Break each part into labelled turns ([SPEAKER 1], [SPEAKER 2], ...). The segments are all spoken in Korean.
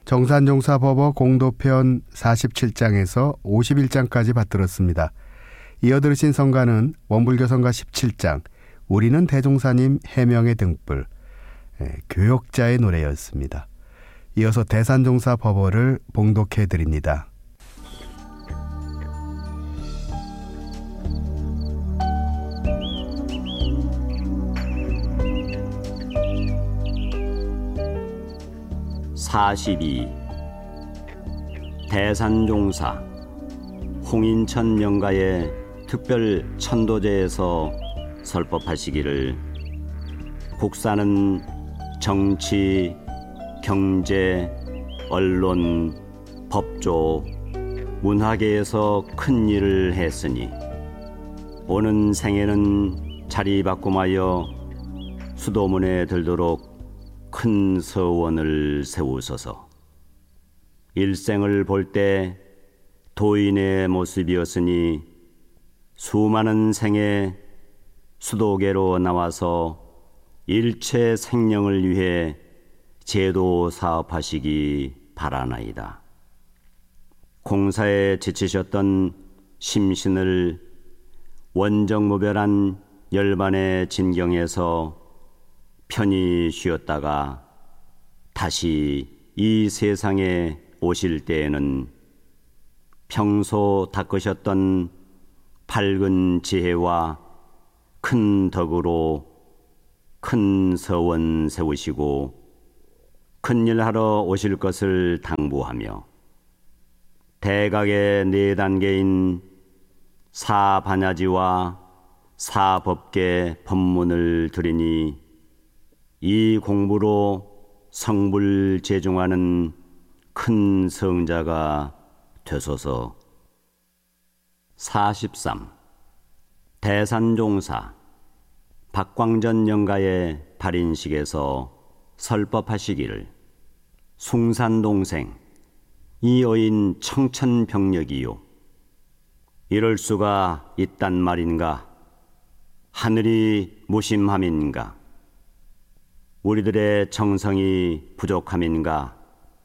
[SPEAKER 1] 정산종사법어 공도편 47장에서 51장까지 받들었습니다. 이어 들으신 성가는 원불교성가 17장 우리는 대종사님 해명의 등불, 교역자의 노래였습니다. 이어서 대산종사법어를 봉독해드립니다.
[SPEAKER 2] (42) 대산종사 홍인천 영가의 특별 천도제에서 설법하시기를 국사는 정치, 경제, 언론, 법조, 문화계에서 큰 일을 했으니 오는 생에는 자리바꿈하여 수도문에 들도록 큰 서원을 세우소서. 일생을 볼 때 도인의 모습이었으니 수많은 생에 수도계로 나와서 일체 생령을 위해 제도 사업하시기 바라나이다. 공사에 지치셨던 심신을 원정무별한 열반의 진경에서 편히 쉬었다가 다시 이 세상에 오실 때에는 평소 닦으셨던 밝은 지혜와 큰 덕으로 큰 서원 세우시고 큰일 하러 오실 것을 당부하며 대각의 4단계인 사반야지와 사법계 법문을 드리니 이 공부로 성불 제중하는 큰 성자가 되소서. 43. 대산종사 박광전 영가의 발인식에서 설법하시기를 숭산동생 이 어인 청천벽력이요 이럴 수가 있단 말인가? 하늘이 무심함인가? 우리들의 정성이 부족함인가?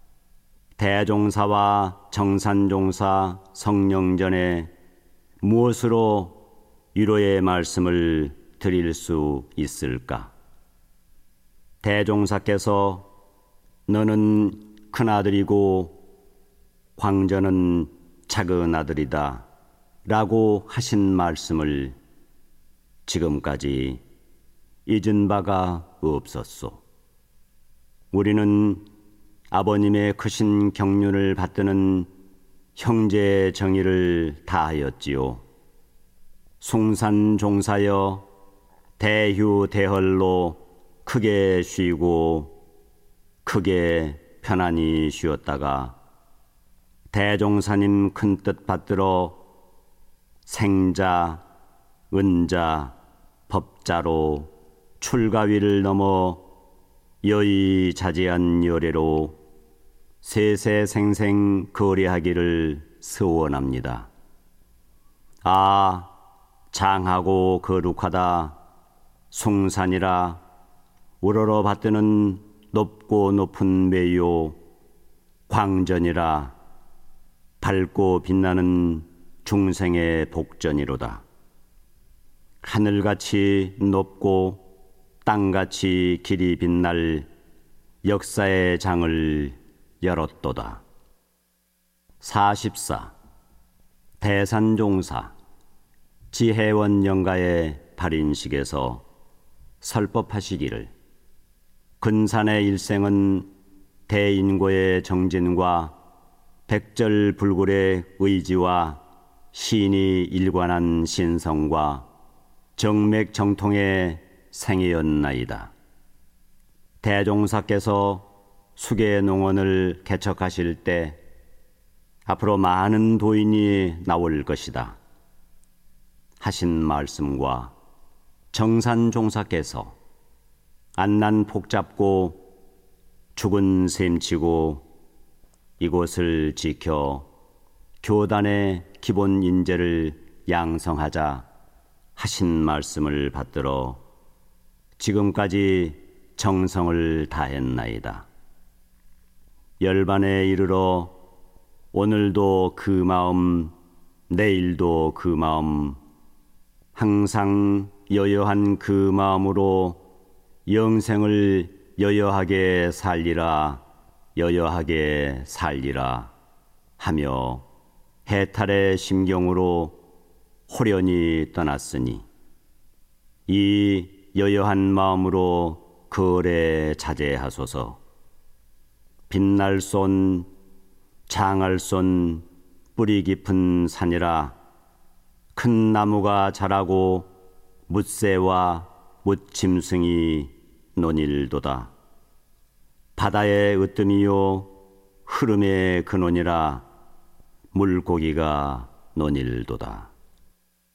[SPEAKER 2] 대종사와 정산종사 성령전에 무엇으로 위로의 말씀을 드릴 수 있을까? 대종사께서 너는 큰아들이고 광전은 작은 아들이다 라고 하신 말씀을 지금까지 잊은 바가 없었소. 우리는 아버님의 크신 경륜을 받드는 형제의 정의를 다하였지요. 숭산종사여 대휴대헐로 크게 쉬고 크게 편안히 쉬었다가 대종사님 큰 뜻 받들어 생자, 은자, 법자로 출가위를 넘어 여의자재한 열애로 세세생생 거래하기를 서원합니다. 아, 장하고 거룩하다. 숭산이라 우러러 받드는 높고 높은 매요. 광전이라 밝고 빛나는 중생의 복전이로다. 하늘같이 높고 땅같이 길이 빛날 역사의 장을 열었도다. 44. 대산종사 지혜원 영가의 발인식에서 설법하시기를 근산의 일생은 대인고의 정진과 백절불굴의 의지와 신이 일관한 신성과 정맥정통의 생이었나이다. 대종사께서 수계농원을 개척하실 때 앞으로 많은 도인이 나올 것이다 하신 말씀과 정산종사께서 안난 폭잡고 죽은 셈치고 이곳을 지켜 교단의 기본 인재를 양성하자 하신 말씀을 받들어 지금까지 정성을 다했나이다. 열반에 이르러 오늘도 그 마음, 내일도 그 마음, 항상 여여한 그 마음으로 영생을 여여하게 살리라, 여여하게 살리라 하며 해탈의 심경으로 호련히 떠났으니 이 여여한 마음으로 거래 자제하소서. 빛날 쏜 장알 쏜 뿌리 깊은 산이라 큰 나무가 자라고 묻새와 묻짐승이 논일도다. 바다의 으뜸이요 흐름의 근원이라 물고기가 논일도다.